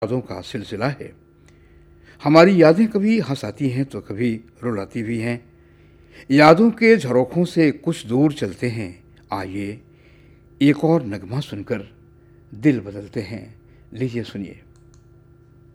यादों का सिलसिला है। हमारी यादें कभी हंसाती हैं तो कभी रुलाती भी हैं। यादों के झरोखों से कुछ दूर चलते हैं। आइए एक और नगमा सुनकर दिल बदलते हैं। लीजिए सुनिए।